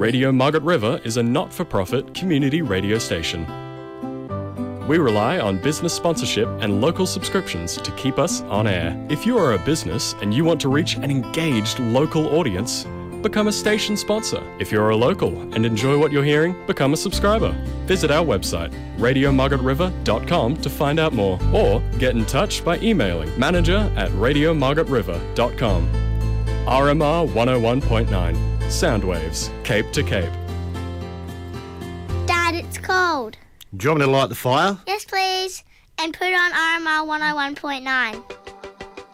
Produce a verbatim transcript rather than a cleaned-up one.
Radio Margaret River is a not-for-profit community radio station. We rely on business sponsorship and local subscriptions to keep us on air. If you are a business and you want to reach an engaged local audience, become a station sponsor. If you're a local and enjoy what you're hearing, become a subscriber. Visit our website, radio margaret river dot com, to find out more, or get in touch by emailing manager at radio margaret river dot com. R M R one oh one point nine, Soundwaves, Cape to Cape. Dad, it's cold. Do you want me to light the fire? Yes, please. And put on R M R one oh one point nine.